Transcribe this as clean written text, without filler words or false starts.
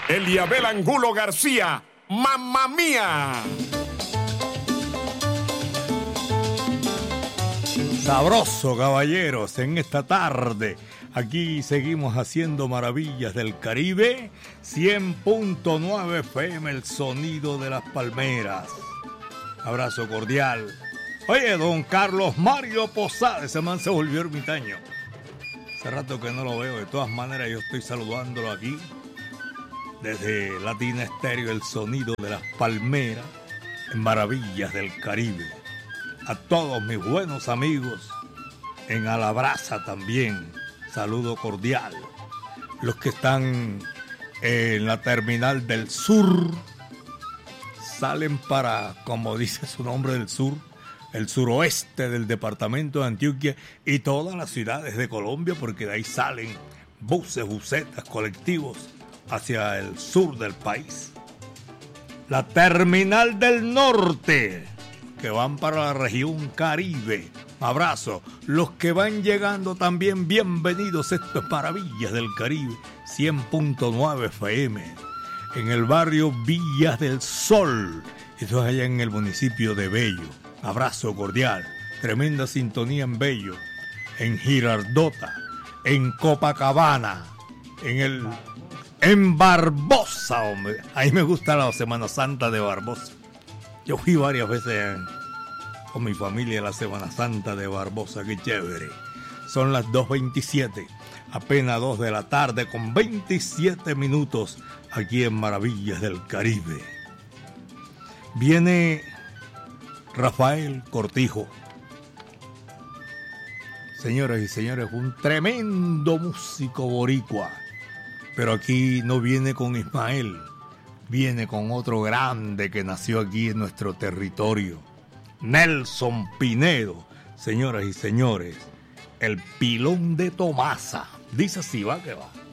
Eliabel Angulo García, ¡Mamma Mía! Sabroso, caballeros, en esta tarde. Aquí seguimos haciendo maravillas del Caribe. 100.9 FM, el sonido de las palmeras. Abrazo cordial. Oye, don Carlos Mario Posada, ese man se volvió ermitaño. Hace rato que no lo veo. De todas maneras, yo estoy saludándolo aquí desde Latina Estéreo, el sonido de las palmeras en maravillas del Caribe. A todos mis buenos amigos en Alabraza también, saludo cordial. Los que están en la terminal del sur salen para, como dice su nombre, del sur, el suroeste del departamento de Antioquia y todas las ciudades de Colombia, porque de ahí salen buses, busetas, colectivos hacia el sur del país. La terminal del norte, que van para la región Caribe. Abrazo. Los que van llegando también, bienvenidos a estas maravillas del Caribe. 100.9 FM. En el barrio Villas del Sol. Esto es allá en el municipio de Bello. Abrazo cordial. Tremenda sintonía en Bello. En Girardota. En Copacabana. En Barbosa, hombre. Ahí me gusta la Semana Santa de Barbosa. Yo fui varias veces con mi familia a la Semana Santa de Barbosa, qué chévere. Son las 2:27, apenas 2 de la tarde con 27 minutos aquí en Maravillas del Caribe. Viene Rafael Cortijo. Señoras y señores, un tremendo músico boricua. Pero aquí no viene con Ismael. Viene con otro grande que nació aquí en nuestro territorio, Nelson Pinedo. Señoras y señores, el pilón de Tomasa. Dice así, va que va.